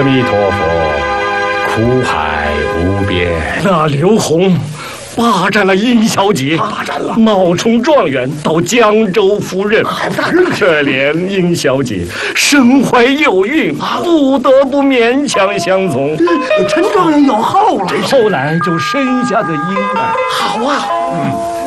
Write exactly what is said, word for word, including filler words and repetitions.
弥陀佛，苦海无边。 那刘洪霸占了殷小姐， 霸占了， 冒充状元到江州赴任，可怜殷小姐身怀幼孕，不得不勉强相从。 陈状元有后了， 后来就生下个婴儿。 好啊，嗯。